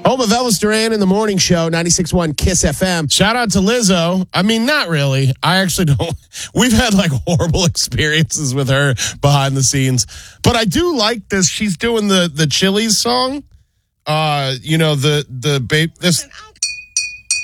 Home of Elvis Duran in the morning show, 96.1 KISS FM. Shout out to Lizzo. I mean, not really. I actually don't. We've had like horrible experiences with her behind the scenes. But I do like this. She's doing the Chili's song. The babe. This.